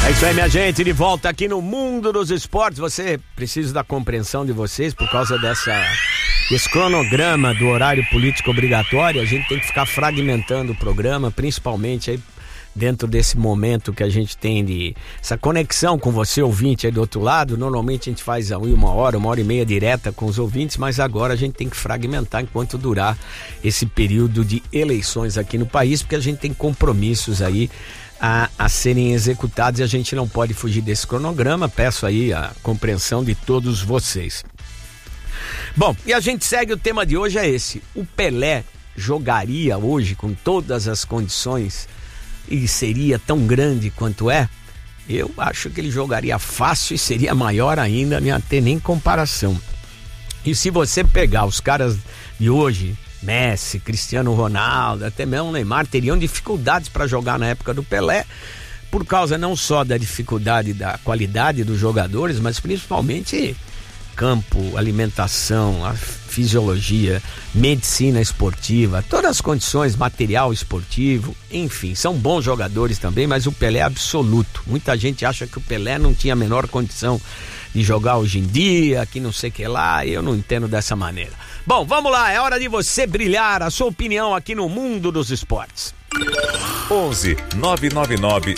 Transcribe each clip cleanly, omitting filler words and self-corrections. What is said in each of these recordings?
É isso aí, minha gente, de volta aqui no Mundo dos Esportes. Você precisa da compreensão de vocês por causa desse cronograma do horário político obrigatório. A gente tem que ficar fragmentando o programa, principalmente aí dentro desse momento que a gente tem de essa conexão com você, ouvinte aí do outro lado. Normalmente a gente faz uma hora e meia direta com os ouvintes, mas agora a gente tem que fragmentar enquanto durar esse período de eleições aqui no país, porque a gente tem compromissos aí a serem executados e a gente não pode fugir desse cronograma. Peço aí a compreensão de todos vocês. Bom, e a gente segue, o tema de hoje é esse: o Pelé jogaria hoje com todas as condições e seria tão grande quanto é? Eu acho que ele jogaria fácil e seria maior ainda, não tem nem comparação. E se você pegar os caras de hoje, Messi, Cristiano Ronaldo, até mesmo Neymar, teriam dificuldades para jogar na época do Pelé, por causa não só da dificuldade da qualidade dos jogadores, mas principalmente campo, alimentação, a fisiologia, medicina esportiva, todas as condições, material esportivo, enfim, são bons jogadores também, mas o Pelé é absoluto. Muita gente acha que o Pelé não tinha a menor condição de jogar hoje em dia, que não sei o que lá, eu não entendo dessa maneira. Bom, vamos lá, é hora de você brilhar a sua opinião aqui no Mundo dos Esportes. 11 999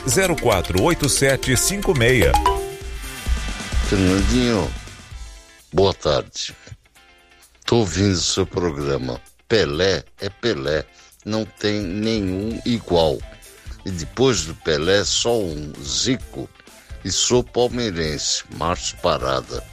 048756. Fernandinho, boa tarde. Tô ouvindo o seu programa. Pelé é Pelé, não tem nenhum igual. E depois do Pelé, só um, Zico. E sou palmeirense, Márcio Parada.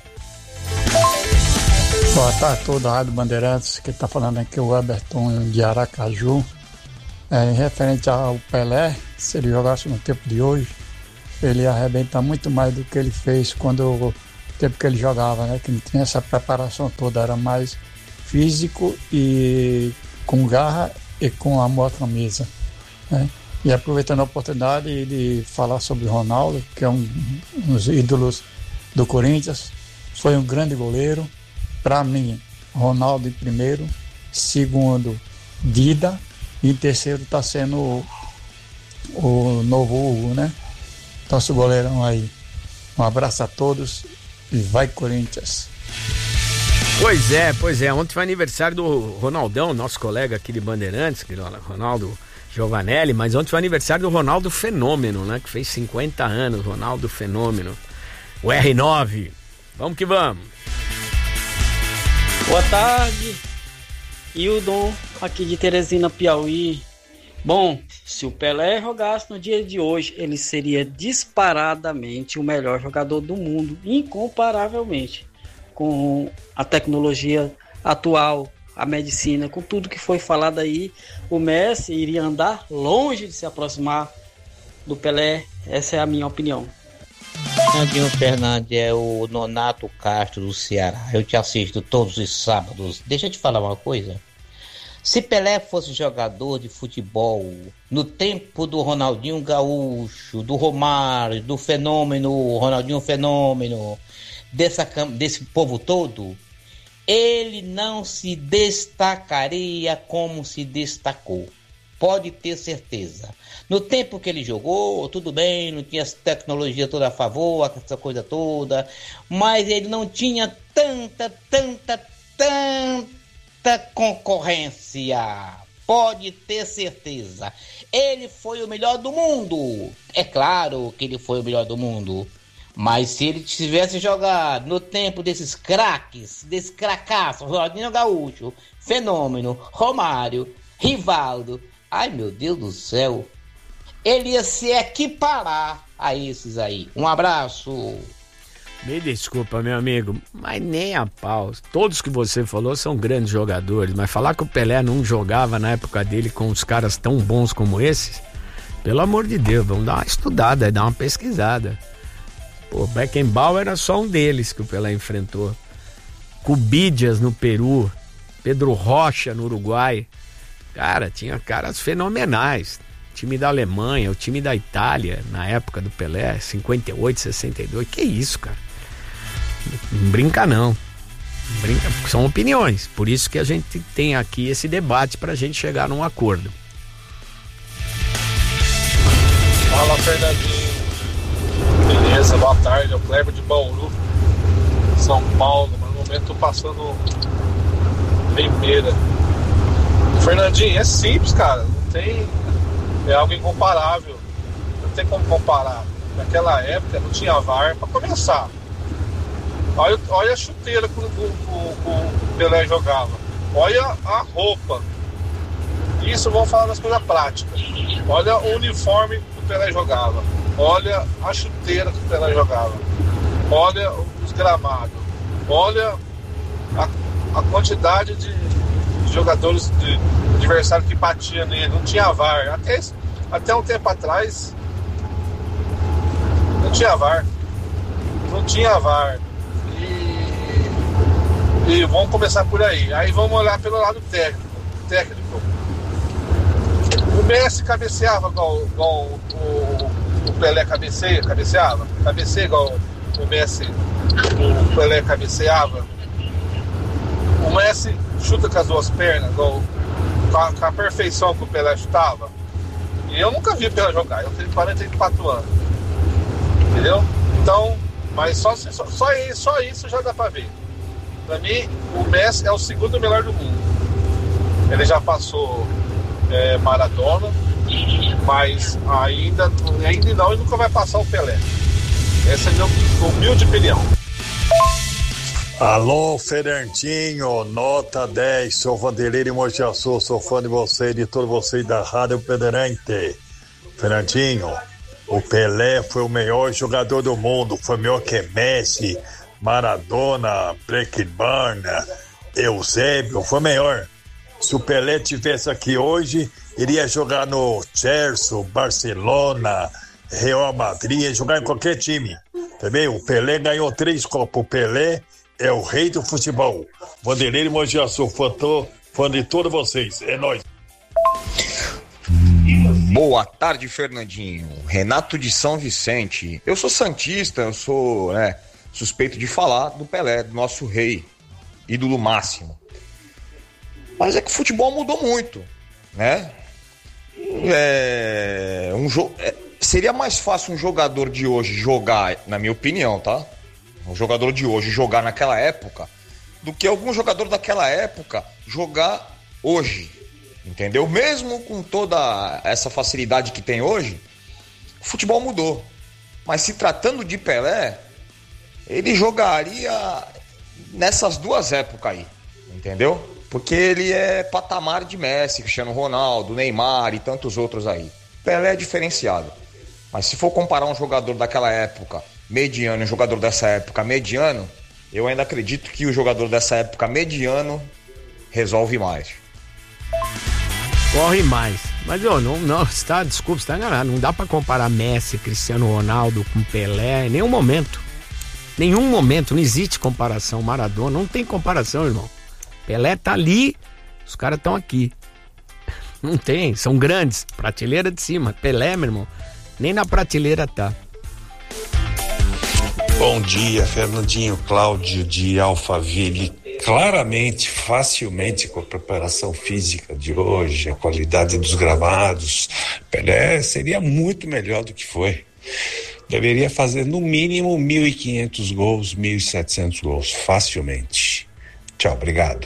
Boa tarde a toda a Rádio Bandeirantes, que está falando aqui o Everton de Aracaju. Em referente ao Pelé, se ele jogasse no tempo de hoje, ele ia arrebentar muito mais do que ele fez quando o tempo que ele jogava, né? Que não tinha essa preparação toda, era mais físico e com garra e com amor à camisa, né? E aproveitando a oportunidade de falar sobre o Ronaldo, que é um dos ídolos do Corinthians, foi um grande goleiro. Para mim, Ronaldo em primeiro, segundo, Dida, e em terceiro está sendo o novo Hugo, né? Nosso goleirão aí. Um abraço a todos e vai Corinthians. Pois é. Ontem foi aniversário do Ronaldão, nosso colega aqui de Bandeirantes, Ronaldo Giovanelli, mas ontem foi aniversário do Ronaldo Fenômeno, né? Que fez 50 anos, Ronaldo Fenômeno. O R9. Vamos que vamos. Boa tarde, Hildon, aqui de Teresina, Piauí. Bom, se o Pelé jogasse no dia de hoje, ele seria disparadamente o melhor jogador do mundo, incomparavelmente, com a tecnologia atual, a medicina, com tudo que foi falado aí. O Messi iria andar longe de se aproximar do Pelé, essa é a minha opinião. Fernandinho Fernandes é o Nonato Castro do Ceará. Eu te assisto todos os sábados. Deixa eu te falar uma coisa. Se Pelé fosse jogador de futebol no tempo do Ronaldinho Gaúcho, do Romário, do Fenômeno, Ronaldinho Fenômeno, desse povo todo, ele não se destacaria como se destacou. Pode ter certeza. No tempo que ele jogou, tudo bem, não tinha tecnologia toda a favor, essa coisa toda, mas ele não tinha tanta concorrência. Pode ter certeza. Ele foi o melhor do mundo. É claro que ele foi o melhor do mundo. Mas se ele tivesse jogado no tempo desses craques, desse cracaço, Ronaldinho Gaúcho, Fenômeno, Romário, Rivaldo, ai meu Deus do céu, ele ia se equiparar a esses aí. Um abraço. Me desculpa, meu amigo, mas nem a pau. Todos que você falou são grandes jogadores, mas falar que o Pelé não jogava na época dele com os caras tão bons como esses, pelo amor de Deus, vamos dar uma estudada, dar uma pesquisada. Pô, Beckenbauer era só um deles que o Pelé enfrentou. Cubidias no Peru, Pedro Rocha no Uruguai. Cara, tinha caras fenomenais. O time da Alemanha, o time da Itália, na época do Pelé, 58, 62. Que isso, cara? Não brinca não. Não brinca, são opiniões. Por isso que a gente tem aqui esse debate pra gente chegar num acordo. Fala, Fernandinho. Beleza, boa tarde, é o Kleber de Bauru, São Paulo, mas no momento tô passando Limeira. Fernandinho, é simples, cara, não tem, é algo incomparável, não tem como comparar. Naquela época não tinha VAR pra começar. Olha a chuteira que o Pelé jogava, olha a roupa. Isso vamos falar das coisas práticas. Olha o uniforme que o Pelé jogava, olha a chuteira que o Pelé jogava, olha os gramados, olha a quantidade de jogadores de adversário que batia nele. Não tinha VAR. Até um tempo atrás não tinha VAR. Não tinha VAR. E vamos começar por aí. Aí vamos olhar pelo lado técnico. O Messi cabeceava igual o Pelé cabeceava? Cabeceia igual o Messi, o Pelé cabeceava? O Messi chuta com as duas pernas, igual, com a perfeição que o Pelé chutava? E eu nunca vi o Pelé jogar, eu tenho 44 anos. Entendeu? Então, mas só isso já dá pra ver. Pra mim, o Messi é o segundo melhor do mundo. Ele já passou Maradona, mas ainda não, e nunca vai passar o Pelé. Essa é a minha humilde opinião. Alô, Fernandinho, nota 10, sou Vanderlei de Mojaçu, sou fã de você, de todos vocês da Rádio Pedrante. Fernandinho, o Pelé foi o melhor jogador do mundo, foi melhor que Messi, Maradona, Beckenbauer, Eusébio, foi melhor. Se o Pelé tivesse aqui hoje, iria jogar no Chelsea, Barcelona, Real Madrid, ia jogar em qualquer time. Também o Pelé ganhou 3 Copas. O Pelé é o rei do futebol. Vanderlei de Mojaçu, fã de todos vocês. É nóis. Boa tarde, Fernandinho. Renato de São Vicente. Eu sou santista, eu sou suspeito de falar do Pelé, do nosso rei, ídolo máximo. Mas é que o futebol mudou muito, né? Seria mais fácil um jogador de hoje jogar, na minha opinião, tá? Um jogador de hoje jogar naquela época do que algum jogador daquela época jogar hoje, entendeu? Mesmo com toda essa facilidade que tem hoje, o futebol mudou. Mas se tratando de Pelé, ele jogaria nessas duas épocas aí, entendeu? Porque ele é patamar de Messi, Cristiano Ronaldo, Neymar e tantos outros aí. Pelé é diferenciado. Mas se for comparar um jogador daquela época mediano e um jogador dessa época mediano, eu ainda acredito que o jogador dessa época mediano resolve mais. Corre mais. Mas desculpa, você tá enganado. Não dá pra comparar Messi, Cristiano Ronaldo com Pelé em nenhum momento. Nenhum momento, não existe comparação. Maradona, não tem comparação, irmão. Pelé tá ali, os caras estão aqui. Não tem, são grandes, prateleira de cima. Pelé, meu irmão, nem na prateleira tá. Bom dia, Fernandinho, Cláudio de Alphaville. Claramente, facilmente, com a preparação física de hoje, a qualidade dos gramados, Pelé seria muito melhor do que foi. Deveria fazer no mínimo 1.500 gols, 1.700 gols, facilmente. Tchau, obrigado.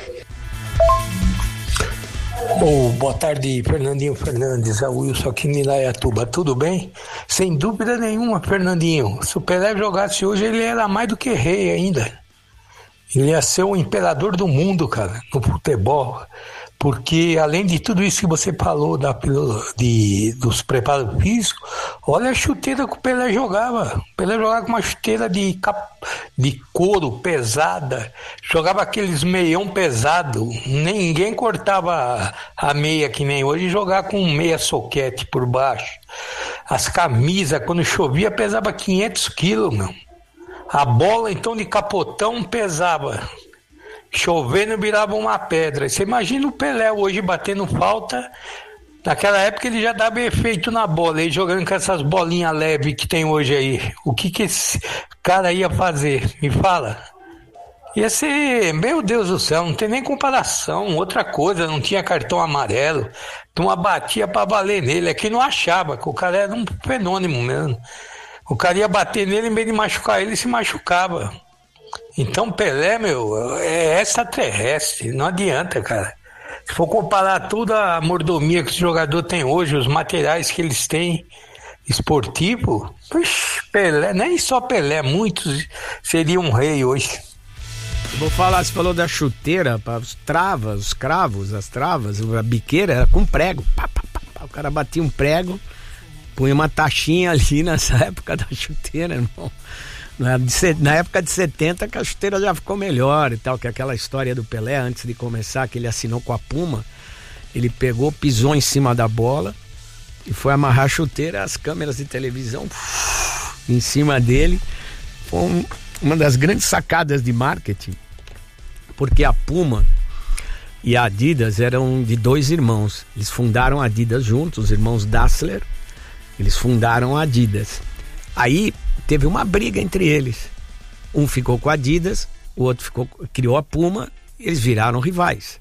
Boa tarde, Fernandinho Fernandes, é o Wilson aqui em Indaiatuba, tudo bem? Sem dúvida nenhuma, Fernandinho, se o Pelé jogasse hoje, ele era mais do que rei ainda. Ele ia ser o imperador do mundo, cara, no futebol. Porque, além de tudo isso que você falou dos preparos físicos, olha a chuteira que o Pelé jogava. O Pelé jogava com uma chuteira de couro pesada, jogava aqueles meião pesado. Ninguém cortava a meia que nem hoje, jogava com meia soquete por baixo. As camisas, quando chovia, pesava 500 quilos, meu. A bola, então, de capotão pesava. Chovendo virava uma pedra. Você imagina o Pelé hoje batendo falta. Naquela época ele já dava efeito na bola, ele jogando com essas bolinhas leves que tem hoje aí. O que esse cara ia fazer? Me fala. Ia ser, meu Deus do céu, não tem nem comparação. Outra coisa, não tinha cartão amarelo. Então batia pra valer nele. Aqui não achava, que o cara era um fenômeno mesmo. O cara ia bater nele, em vez de machucar ele, se machucava. Então Pelé, meu, é extraterrestre, não adianta, cara. Se for comparar tudo a mordomia que esse jogador tem hoje, os materiais que eles têm esportivo, Pelé, nem só Pelé, muitos seriam um rei hoje. Eu vou falar, você falou da chuteira, os cravos, as travas, a biqueira era com prego. Pá, pá, pá, pá. O cara batia um prego, punha uma taxinha ali nessa época da chuteira, irmão. Na época de 70 que a chuteira já ficou melhor e tal, que aquela história do Pelé, antes de começar, que ele assinou com a Puma, ele pegou, pisou em cima da bola e foi amarrar a chuteira, as câmeras de televisão em cima dele. Foi uma das grandes sacadas de marketing, porque a Puma e a Adidas eram de dois irmãos. Eles fundaram a Adidas juntos, os irmãos Dassler, eles fundaram a Adidas. Aí teve uma briga entre eles. Um ficou com a Adidas, o outro criou a Puma, eles viraram rivais.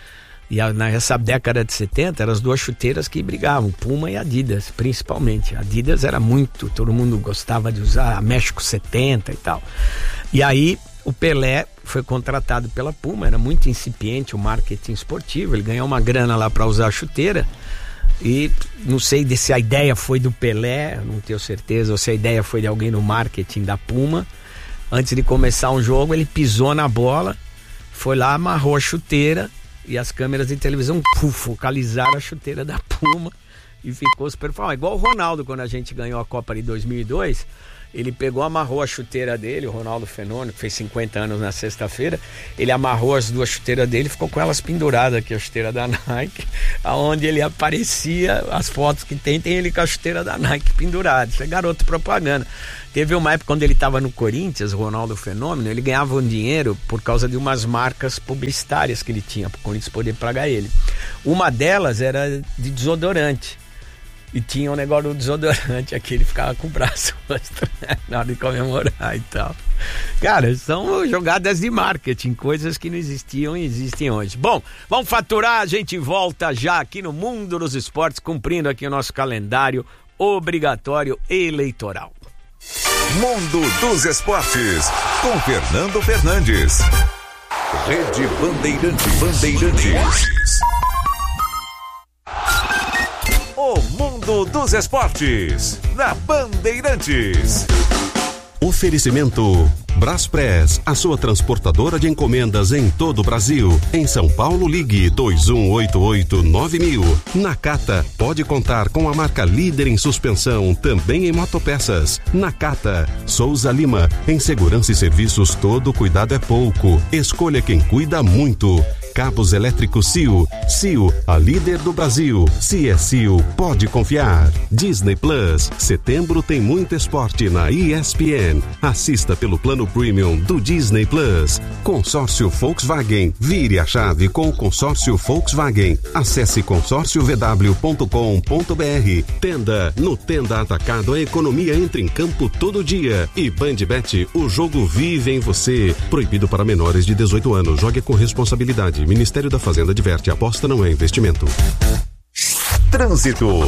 E nessa década de 70 eram as duas chuteiras que brigavam, Puma e Adidas, principalmente. A Adidas era muito, todo mundo gostava de usar, a México 70 e tal. E aí o Pelé foi contratado pela Puma, era muito incipiente o marketing esportivo, ele ganhou uma grana lá para usar a chuteira. E não sei se a ideia foi do Pelé, não tenho certeza, ou se a ideia foi de alguém no marketing da Puma. Antes de começar um jogo, ele pisou na bola, foi lá, amarrou a chuteira e as câmeras de televisão focalizaram a chuteira da Puma e ficou super famoso. Igual o Ronaldo, quando a gente ganhou a Copa de 2002, ele pegou, amarrou a chuteira dele, o Ronaldo Fenômeno, que fez 50 anos na sexta-feira, ele amarrou as duas chuteiras dele e ficou com elas penduradas aqui, a chuteira da Nike, aonde ele aparecia, as fotos que tem ele com a chuteira da Nike pendurada. Isso é garoto propaganda. Teve uma época quando ele estava no Corinthians, o Ronaldo Fenômeno, ele ganhava um dinheiro por causa de umas marcas publicitárias que ele tinha, para o Corinthians poder pagar ele. Uma delas era de desodorante. E tinha um negócio do desodorante aqui, ele ficava com o braço na hora de comemorar e tal. Cara, são jogadas de marketing, coisas que não existiam e existem hoje. Bom, vamos faturar, a gente volta já aqui no Mundo dos Esportes, cumprindo aqui o nosso calendário obrigatório eleitoral. Mundo dos Esportes, com Fernando Fernandes. Rede Bandeirantes. O Mundo dos Esportes, na Bandeirantes. Oferecimento Braspress, a sua transportadora de encomendas em todo o Brasil. Em São Paulo, ligue 2188-9000. Nakata, pode contar com a marca líder em suspensão, também em motopeças. Nakata, Souza Lima, em segurança e serviços todo cuidado é pouco. Escolha quem cuida muito. Cabos elétricos CIO, a líder do Brasil. Se é CIO, pode confiar. Disney Plus, setembro tem muito esporte na ESPN. Assista pelo plano Premium do Disney Plus. Consórcio Volkswagen, vire a chave com o consórcio Volkswagen. Acesse consórciovw.com.br. Tenda, no Tenda Atacado a economia entra em campo todo dia. E BandBet, o jogo vive em você. Proibido para menores de 18 anos. Jogue com responsabilidade. Ministério da Fazenda adverte, aposta não é investimento. Trânsito.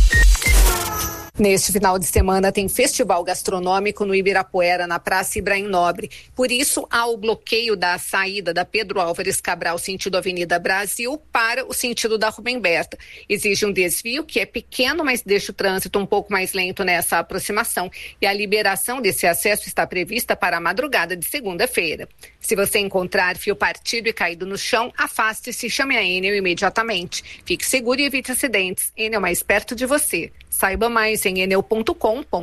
Neste final de semana tem festival gastronômico no Ibirapuera, na Praça Ibrahim Nobre. Por isso, há o bloqueio da saída da Pedro Álvares Cabral, sentido Avenida Brasil, para o sentido da Rubem Berta. Exige um desvio que é pequeno, mas deixa o trânsito um pouco mais lento nessa aproximação. E a liberação desse acesso está prevista para a madrugada de segunda-feira. Se você encontrar fio partido e caído no chão, afaste-se e chame a Enel imediatamente. Fique seguro e evite acidentes. Enel mais perto de você. Saiba mais em enel.com.br.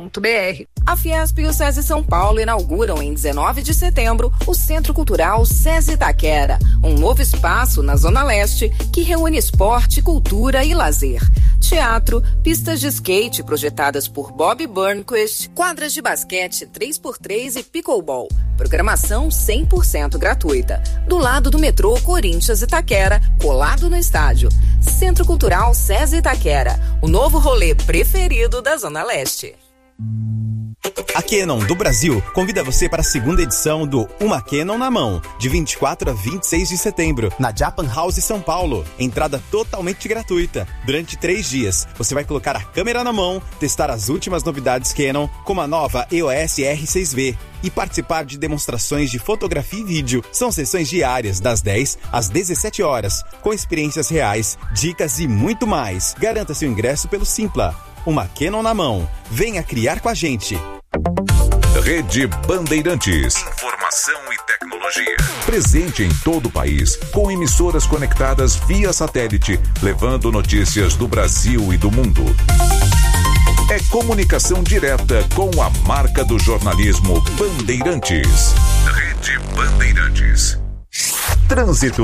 A Fiesp e o SESI São Paulo inauguram em 19 de setembro o Centro Cultural SESI Itaquera, um novo espaço na Zona Leste que reúne esporte, cultura e lazer. Teatro, pistas de skate projetadas por Bob Burnquist, quadras de basquete 3x3 e pickleball. Programação 100% gratuita. Do lado do metrô Corinthians Itaquera, colado no estádio. Centro Cultural SESI Itaquera, o novo rolê preferido da Zona Leste. A Canon do Brasil convida você para a segunda edição do Uma Canon na Mão, de 24 a 26 de setembro, na Japan House São Paulo. Entrada totalmente gratuita. Durante 3 dias, você vai colocar a câmera na mão, testar as últimas novidades Canon, como a nova EOS R6V, e participar de demonstrações de fotografia e vídeo. São sessões diárias, das 10 às 17 horas, com experiências reais, dicas e muito mais. Garanta seu ingresso pelo Simpla. Uma Canon na mão. Venha criar com a gente. Rede Bandeirantes. Informação e tecnologia. Presente em todo o país, com emissoras conectadas via satélite, levando notícias do Brasil e do mundo. É comunicação direta com a marca do jornalismo Bandeirantes. Rede Bandeirantes. Trânsito.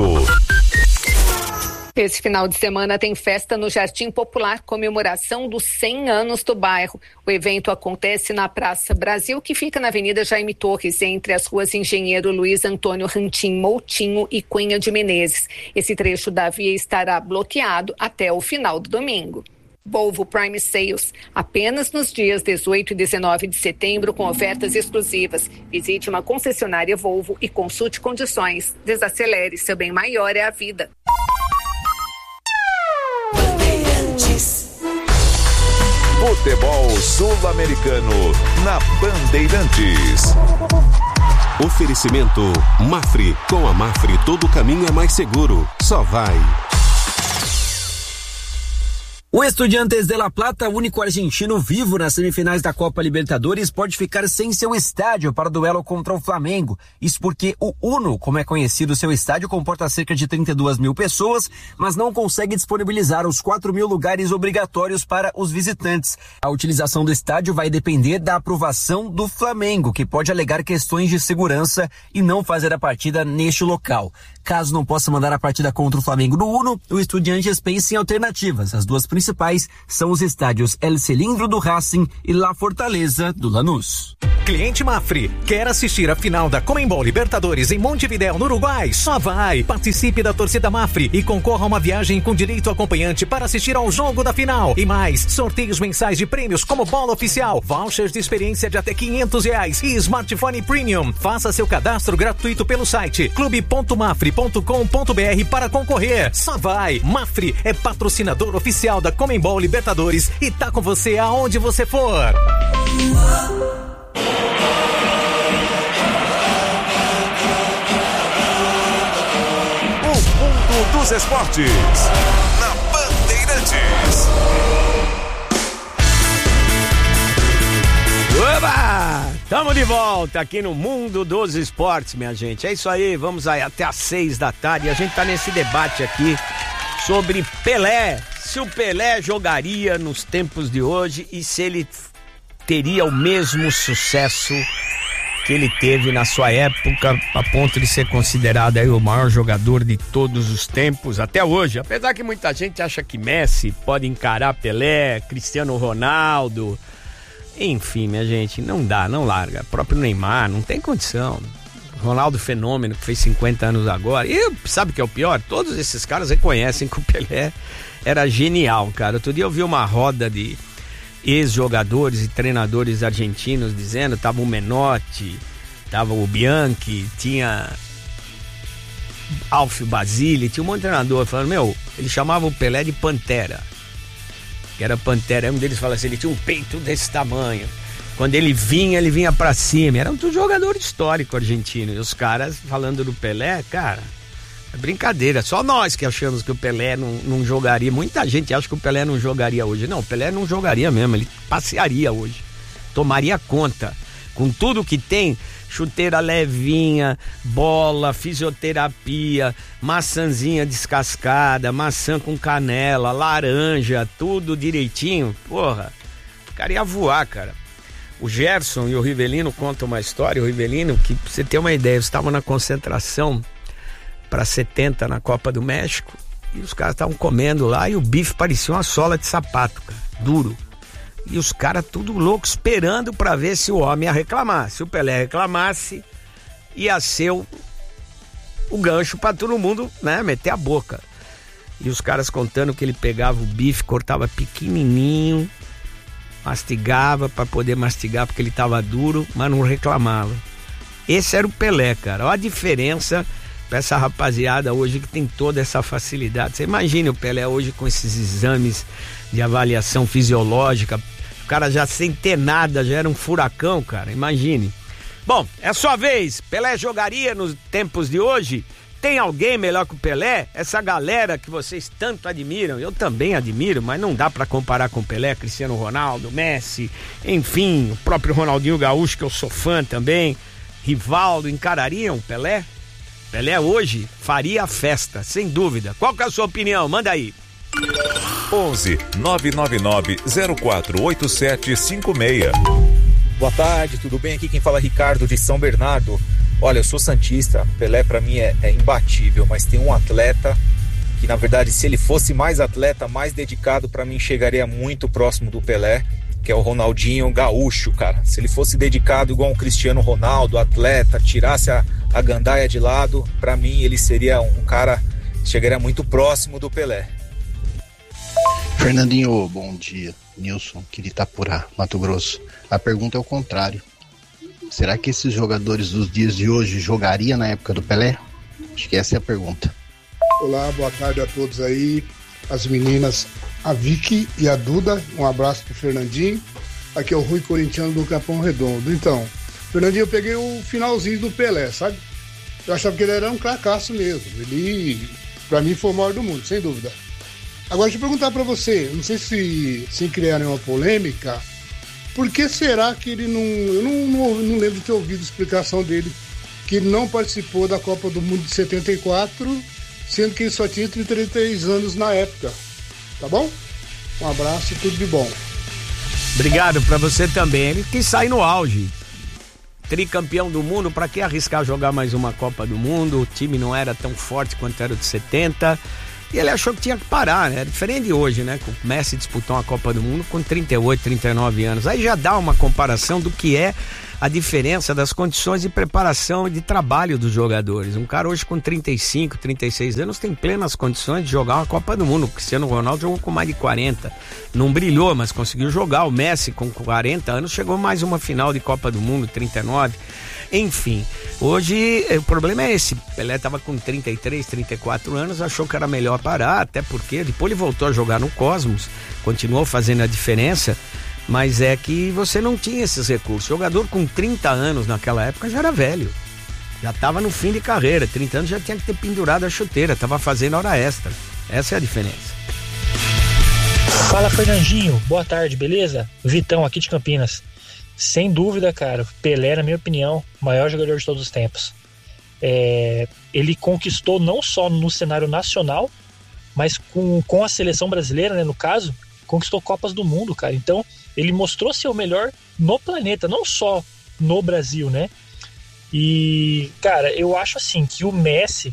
Esse final de semana tem festa no Jardim Popular, comemoração dos 100 anos do bairro. O evento acontece na Praça Brasil, que fica na Avenida Jaime Torres, entre as ruas Engenheiro Luiz Antônio Rantim Moutinho e Cunha de Menezes. Esse trecho da via estará bloqueado até o final do domingo. Volvo Prime Sales, apenas nos dias 18 e 19 de setembro, com ofertas exclusivas. Visite uma concessionária Volvo e consulte condições. Desacelere, seu bem maior é a vida. Futebol sul-americano na Bandeirantes. Oferecimento Mafre. Com a Mafre todo caminho é mais seguro. Só vai. O Estudiantes de La Plata, único argentino vivo nas semifinais da Copa Libertadores, pode ficar sem seu estádio para o duelo contra o Flamengo. Isso porque o Uno, como é conhecido, seu estádio comporta cerca de 32 mil pessoas, mas não consegue disponibilizar os 4 mil lugares obrigatórios para os visitantes. A utilização do estádio vai depender da aprovação do Flamengo, que pode alegar questões de segurança e não fazer a partida neste local. Caso não possa mandar a partida contra o Flamengo no Uno, o Estudiantes pensa em alternativas. As duas principais são os estádios El Cilindro do Racing e La Fortaleza do Lanús. Cliente Mafre, quer assistir a final da Conmebol Libertadores em Montevidéu, no Uruguai? Só vai! Participe da torcida Mafre e concorra a uma viagem com direito acompanhante para assistir ao jogo da final. E mais, sorteios mensais de prêmios como bola oficial, vouchers de experiência de até R$500 e smartphone premium. Faça seu cadastro gratuito pelo site clube.mafre.com.br para concorrer. Só vai! Mafre é patrocinador oficial da Conmebol Libertadores e tá com você aonde você for. O mundo dos esportes na Bandeirantes. Oba! Tamo de volta aqui no Mundo dos Esportes, minha gente. É isso aí, vamos aí até às 6 da tarde. A gente tá nesse debate aqui sobre Pelé. Se o Pelé jogaria nos tempos de hoje e se ele teria o mesmo sucesso que ele teve na sua época, a ponto de ser considerado aí o maior jogador de todos os tempos até hoje. Apesar que muita gente acha que Messi pode encarar Pelé, Cristiano Ronaldo, enfim, minha gente, não dá, não larga. O próprio Neymar, não tem condição. Ronaldo Fenômeno, que fez 50 anos agora. E sabe o que é o pior? Todos esses caras reconhecem que o Pelé era genial, cara. Outro dia eu vi uma roda de ex-jogadores e treinadores argentinos dizendo, tava o Menotti, tava o Bianchi, tinha Alfio Basile, tinha um monte de treinador falando, ele chamava o Pelé de Pantera, que era Pantera. Um deles fala assim, ele tinha um peito desse tamanho. Quando ele vinha pra cima. Era um jogador histórico argentino. E os caras falando do Pelé, cara, é brincadeira. Só nós que achamos que o Pelé não jogaria. Muita gente acha que o Pelé não jogaria hoje. Não, o Pelé não jogaria mesmo. Ele passearia hoje. Tomaria conta. Com tudo que tem, chuteira levinha, bola, fisioterapia, maçãzinha descascada, maçã com canela, laranja, tudo direitinho. Porra, o cara ia voar, cara. O Gerson e o Rivelino contam uma história. O Rivelino, que pra você ter uma ideia, eles estavam na concentração para 70 na Copa do México e os caras estavam comendo lá e o bife parecia uma sola de sapato, cara, duro. E os caras tudo louco esperando para ver se o homem ia reclamar. Se o Pelé reclamasse, ia ser o gancho para todo mundo, né, meter a boca. E os caras contando que ele pegava o bife, cortava pequenininho, mastigava para poder mastigar porque ele tava duro, mas não reclamava. Esse era o Pelé, cara. Olha a diferença para essa rapaziada hoje que tem toda essa facilidade. Você imagina o Pelé hoje com esses exames de avaliação fisiológica, o cara já sem ter nada, já era um furacão, cara, imagine. Bom, é a sua vez. Pelé jogaria nos tempos de hoje? Tem alguém melhor que o Pelé? Essa galera que vocês tanto admiram, eu também admiro, mas não dá pra comparar com o Pelé, Cristiano Ronaldo, Messi, enfim, o próprio Ronaldinho Gaúcho, que eu sou fã também, Rivaldo, encarariam o Pelé? Pelé hoje faria a festa, sem dúvida. Qual que é a sua opinião? Manda aí. 11 999 048756. Boa tarde, tudo bem? Aqui quem fala é Ricardo de São Bernardo. Olha, eu sou santista, Pelé pra mim é imbatível, mas tem um atleta que, na verdade, se ele fosse mais atleta, mais dedicado, pra mim chegaria muito próximo do Pelé, que é o Ronaldinho Gaúcho, cara. Se ele fosse dedicado igual um Cristiano Ronaldo, atleta, tirasse a gandaia de lado, pra mim ele seria um cara que chegaria muito próximo do Pelé. Fernandinho, bom dia. Nilson, aqui de Itapurá, Mato Grosso. A pergunta é o contrário. Será que esses jogadores dos dias de hoje jogariam na época do Pelé? Acho que essa é a pergunta. Olá, boa tarde a todos aí. As meninas, a Vicky e a Duda. Um abraço pro Fernandinho. Aqui é o Rui Corintiano do Capão Redondo. Então, Fernandinho, eu peguei o finalzinho do Pelé, sabe? Eu achava que ele era um cracaço mesmo. Ele, pra mim, foi o maior do mundo, sem dúvida. Agora, deixa eu perguntar pra você, não sei se sem criar nenhuma polêmica, por que será que ele não... Eu não lembro de ter ouvido a explicação dele, que ele não participou da Copa do Mundo de 74, sendo que ele só tinha 33 anos na época. Tá bom? Um abraço e tudo de bom. Obrigado pra você também. Ele quis sair no auge. Tricampeão do mundo, pra que arriscar jogar mais uma Copa do Mundo? O time não era tão forte quanto era o de 70. E ele achou que tinha que parar, né? É diferente de hoje, né? O Messi disputou uma Copa do Mundo com 38, 39 anos. Aí já dá uma comparação do que é a diferença das condições de preparação e de trabalho dos jogadores. Um cara hoje com 35, 36 anos tem plenas condições de jogar uma Copa do Mundo. O Cristiano Ronaldo jogou com mais de 40. Não brilhou, mas conseguiu jogar. O Messi com 40 anos chegou mais uma final de Copa do Mundo, 39. Enfim, hoje o problema é esse. Pelé estava com 33, 34 anos, achou que era melhor parar, até porque depois ele voltou a jogar no Cosmos, continuou fazendo a diferença, mas é que você não tinha esses recursos. O jogador com 30 anos naquela época já era velho, já estava no fim de carreira, 30 anos já tinha que ter pendurado a chuteira, estava fazendo hora extra. Essa é a diferença. Fala, Fernandinho, boa tarde, beleza? Vitão aqui de Campinas. Sem dúvida, cara, Pelé, na minha opinião, o maior jogador de todos os tempos. Ele conquistou não só no cenário nacional, mas com a seleção brasileira, né, no caso, conquistou Copas do Mundo, cara. Então, ele mostrou ser o melhor no planeta, não só no Brasil, né? E, cara, eu acho assim que o Messi,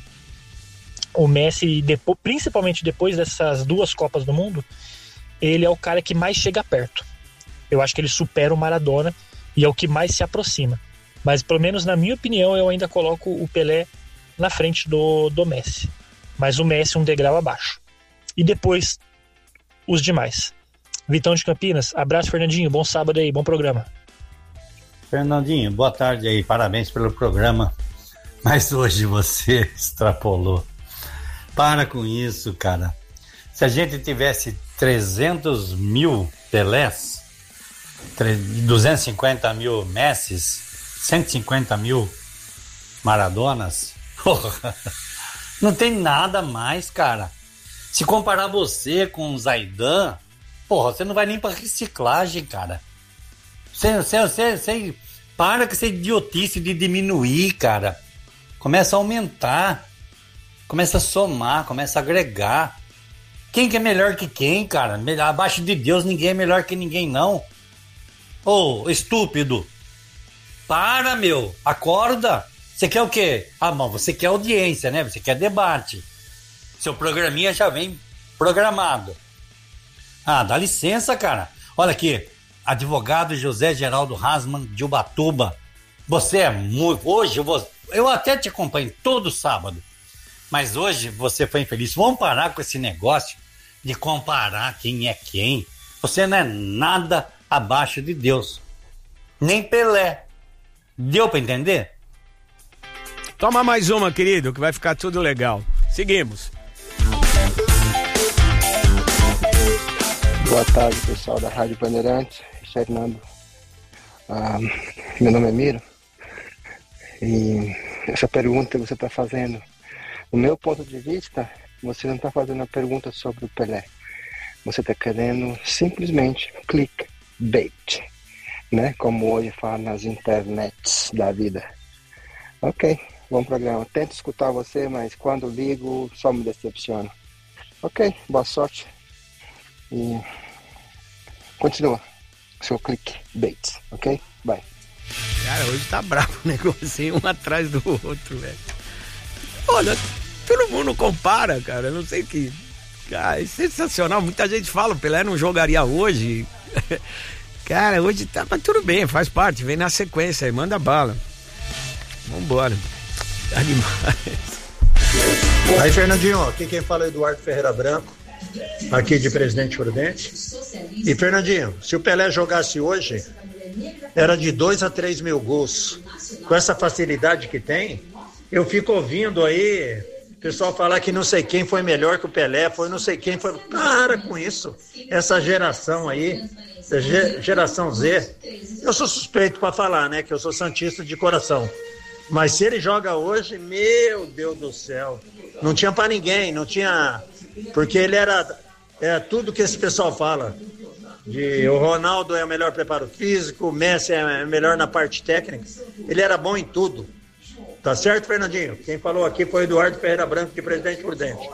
principalmente depois dessas duas Copas do Mundo, ele é o cara que mais chega perto. Eu acho que ele supera o Maradona e é o que mais se aproxima. Mas, pelo menos na minha opinião, eu ainda coloco o Pelé na frente do Messi. Mas o Messi um degrau abaixo. E depois, os demais. Vitão de Campinas, abraço, Fernandinho, bom sábado aí, bom programa. Fernandinho, boa tarde aí, parabéns pelo programa. Mas hoje você extrapolou. Para com isso, cara. Se a gente tivesse 300 mil Pelés, 250 mil Messis, 150 mil Maradonas, porra, não tem nada mais, cara. Se comparar você com o Zaidan, porra, você não vai nem pra reciclagem, cara. Você para com essa idiotice de diminuir, cara. Começa a aumentar, começa a somar, começa a agregar. Quem que é melhor que quem, cara? Abaixo de Deus ninguém é melhor que ninguém, não. Ô, estúpido. Para, meu. Acorda. Você quer o quê? Ah, bom, você quer audiência, né? Você quer debate. Seu programinha já vem programado. Ah, dá licença, cara. Olha aqui. Advogado José Geraldo Rasman de Ubatuba. Você é muito... Hoje eu até te acompanho todo sábado. Mas hoje você foi infeliz. Vamos parar com esse negócio de comparar quem é quem. Você não é nada abaixo de Deus. Nem Pelé. Deu pra entender? Toma mais uma, querido, que vai ficar tudo legal. Seguimos. Boa tarde, pessoal da Rádio Bandeirantes. Fernando. Meu nome é Miro. E essa pergunta que você está fazendo, do meu ponto de vista, você não está fazendo uma pergunta sobre o Pelé. Você está querendo simplesmente clickbait, né? Como hoje fala nas internets da vida. Ok, bom programa. Tento escutar você, mas quando ligo, só me decepciona. Ok, boa sorte. E continua seu clickbait, ok? Bye. Cara, hoje tá bravo o negócio, um atrás do outro, velho. Olha, todo mundo compara, cara. Eu não sei que... Cara, é sensacional. Muita gente fala, o Pelé não jogaria hoje. Cara, hoje tá... Mas tudo bem, faz parte. Vem na sequência aí, manda bala. Vambora. Tá demais. Aí, Fernandinho, aqui quem fala é Eduardo Ferreira Branco, aqui de Presidente Prudente. E, Fernandinho, se o Pelé jogasse hoje, era de 2 a 3 mil gols. Com essa facilidade que tem, eu fico ouvindo aí o pessoal falar que não sei quem foi melhor que o Pelé, foi não sei quem foi... Para com isso, essa geração aí, geração Z. Eu sou suspeito para falar, né, que eu sou santista de coração. Mas se ele joga hoje, meu Deus do céu, não tinha para ninguém, não tinha... Porque ele era tudo que esse pessoal fala. O Ronaldo é o melhor preparo físico, o Messi é melhor na parte técnica. Ele era bom em tudo. Tá certo, Fernandinho? Quem falou aqui foi o Eduardo Ferreira Branco, de Presidente Prudente.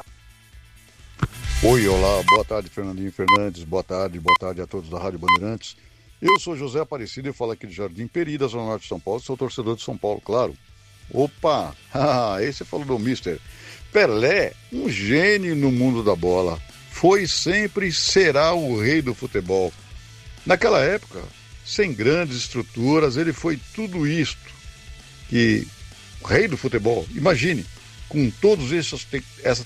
Oi, olá, boa tarde, Fernandinho Fernandes, boa tarde a todos da Rádio Bandeirantes. Eu sou José Aparecido e falo aqui de Jardim Peri, da Zona Norte de São Paulo, sou torcedor de São Paulo, claro. Opa, esse falou do Mister. Pelé, um gênio no mundo da bola, foi sempre e será o rei do futebol. Naquela época, sem grandes estruturas, ele foi tudo isto. E o rei do futebol, imagine, com todos essa